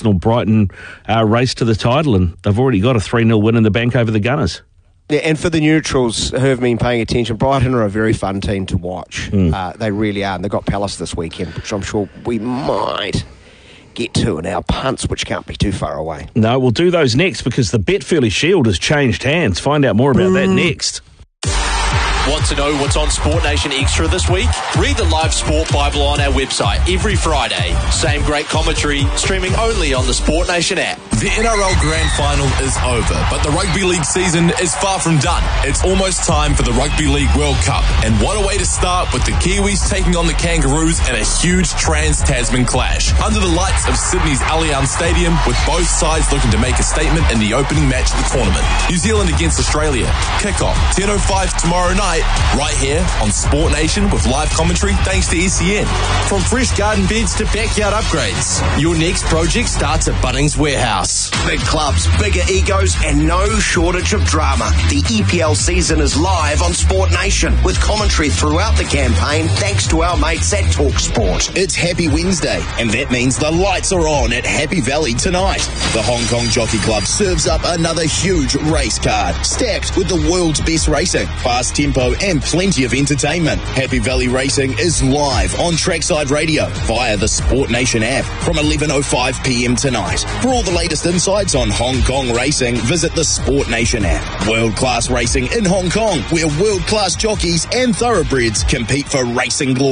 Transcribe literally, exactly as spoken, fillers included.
Arsenal-Brighton uh, race to the title, and they've already got a three nil win in the bank over the Gunners. Yeah, and for the neutrals who have been paying attention, Brighton are a very fun team to watch. Mm. Uh, they really are, and they've got Palace this weekend, which I'm sure we might get to in our punts, which can't be too far away. No, we'll do those next because the Betfairly Shield has changed hands. Find out more about mm. that next. Want to know what's on Sport Nation Extra this week? Read the Live Sport Bible on our website every Friday. Same great commentary, streaming only on the Sport Nation app. The N R L Grand Final is over, but the Rugby League season is far from done. It's almost time for the Rugby League World Cup, and what a way to start with the Kiwis taking on the Kangaroos in a huge Trans-Tasman clash. Under the lights of Sydney's Allianz Stadium, with both sides looking to make a statement in the opening match of the tournament. New Zealand against Australia. Kick-off ten oh five tomorrow night. Right here on Sport Nation with live commentary thanks to S E N. From fresh garden beds to backyard upgrades, your next project starts at Bunnings Warehouse. Big clubs, bigger egos, and no shortage of drama. The E P L season is live on Sport Nation with commentary throughout the campaign thanks to our mates at Talk Sport. It's Happy Wednesday, and that means the lights are on at Happy Valley tonight. The Hong Kong Jockey Club serves up another huge race card, stacked with the world's best racing, fast tempo, and plenty of entertainment. Happy Valley Racing is live on Trackside Radio via the Sport Nation app from eleven oh five p.m. tonight. For all the latest insights on Hong Kong racing, visit the Sport Nation app. World-class racing in Hong Kong, where world-class jockeys and thoroughbreds compete for racing glory.